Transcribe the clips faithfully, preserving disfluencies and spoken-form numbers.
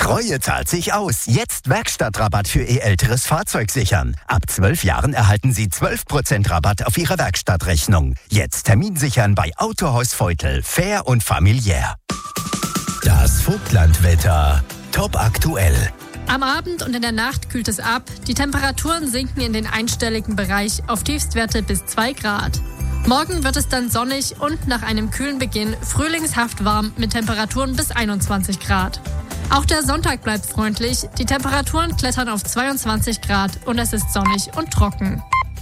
Treue zahlt sich aus. Jetzt Werkstattrabatt für Ihr älteres Fahrzeug sichern. Ab zwölf Jahren erhalten Sie zwölf Prozent Rabatt auf Ihre Werkstattrechnung. Jetzt Termin sichern bei Autohaus Feutel. Fair und familiär. Das Vogtlandwetter. Top aktuell. Am Abend und in der Nacht kühlt es ab. Die Temperaturen sinken in den einstelligen Bereich auf Tiefstwerte bis zwei Grad. Morgen wird es dann sonnig und nach einem kühlen Beginn frühlingshaft warm mit Temperaturen bis einundzwanzig Grad. Auch der Sonntag bleibt freundlich. Die Temperaturen klettern auf zweiundzwanzig Grad und es ist sonnig und trocken.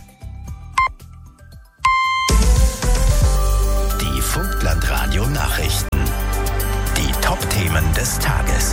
Die Vogtland-Radio-Nachrichten. Die Top-Themen des Tages.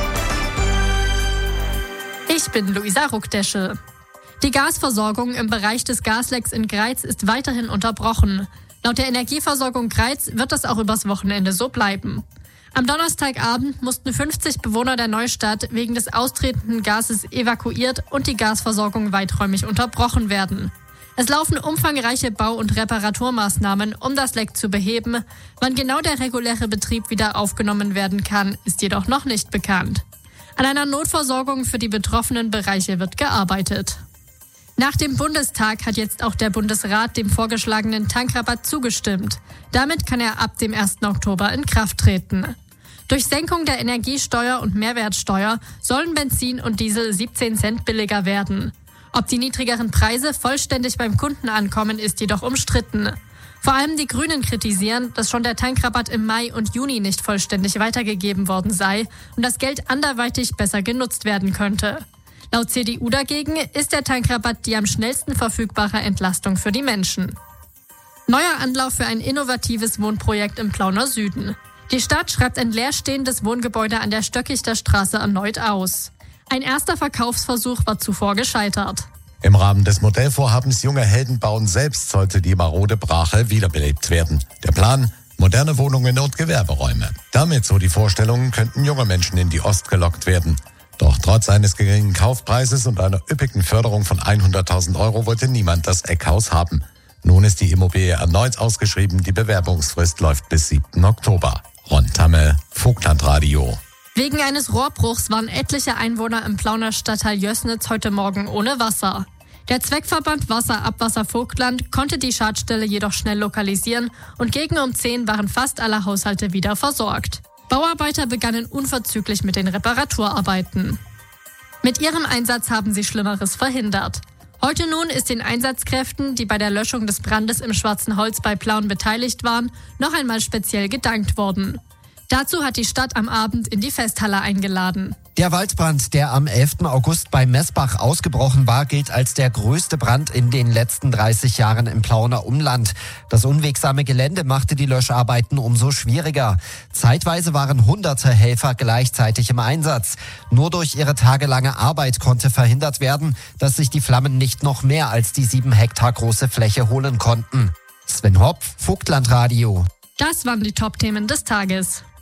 Ich bin Luisa Ruckdesche. Die Gasversorgung im Bereich des Gaslecks in Greiz ist weiterhin unterbrochen. Laut der Energieversorgung Greiz wird das auch übers Wochenende so bleiben. Am Donnerstagabend mussten fünfzig Bewohner der Neustadt wegen des austretenden Gases evakuiert und die Gasversorgung weiträumig unterbrochen werden. Es laufen umfangreiche Bau- und Reparaturmaßnahmen, um das Leck zu beheben. Wann genau der reguläre Betrieb wieder aufgenommen werden kann, ist jedoch noch nicht bekannt. An einer Notversorgung für die betroffenen Bereiche wird gearbeitet. Nach dem Bundestag hat jetzt auch der Bundesrat dem vorgeschlagenen Tankrabatt zugestimmt. Damit kann er ab dem ersten Oktober in Kraft treten. Durch Senkung der Energiesteuer und Mehrwertsteuer sollen Benzin und Diesel siebzehn Cent billiger werden. Ob die niedrigeren Preise vollständig beim Kunden ankommen, ist jedoch umstritten. Vor allem die Grünen kritisieren, dass schon der Tankrabatt im Mai und Juni nicht vollständig weitergegeben worden sei und das Geld anderweitig besser genutzt werden könnte. Laut C D U dagegen ist der Tankrabatt die am schnellsten verfügbare Entlastung für die Menschen. Neuer Anlauf für ein innovatives Wohnprojekt im Plauner Süden. Die Stadt schreibt ein leerstehendes Wohngebäude an der Stöckichter Straße erneut aus. Ein erster Verkaufsversuch war zuvor gescheitert. Im Rahmen des Modellvorhabens Junge Helden bauen selbst sollte die marode Brache wiederbelebt werden. Der Plan? Moderne Wohnungen und Gewerberäume. Damit, so die Vorstellungen, könnten junge Menschen in die Ost gelockt werden. Doch trotz eines geringen Kaufpreises und einer üppigen Förderung von hunderttausend Euro wollte niemand das Eckhaus haben. Nun ist die Immobilie erneut ausgeschrieben. Die Bewerbungsfrist läuft bis siebten Oktober. Ron Tamme, Vogtlandradio. Wegen eines Rohrbruchs waren etliche Einwohner im Plauner Stadtteil Jößnitz heute Morgen ohne Wasser. Der Zweckverband Wasser-Abwasser Vogtland konnte die Schadstelle jedoch schnell lokalisieren und gegen um zehn waren fast alle Haushalte wieder versorgt. Bauarbeiter begannen unverzüglich mit den Reparaturarbeiten. Mit ihrem Einsatz haben sie Schlimmeres verhindert. Heute nun ist den Einsatzkräften, die bei der Löschung des Brandes im Schwarzen Holz bei Plauen beteiligt waren, noch einmal speziell gedankt worden. Dazu hat die Stadt am Abend in die Festhalle eingeladen. Der Waldbrand, der am elften August bei Messbach ausgebrochen war, gilt als der größte Brand in den letzten dreißig Jahren im Plauner Umland. Das unwegsame Gelände machte die Löscharbeiten umso schwieriger. Zeitweise waren hunderte Helfer gleichzeitig im Einsatz. Nur durch ihre tagelange Arbeit konnte verhindert werden, dass sich die Flammen nicht noch mehr als die sieben Hektar große Fläche holen konnten. Sven Hopf, Vogtlandradio. Das waren die Top-Themen des Tages.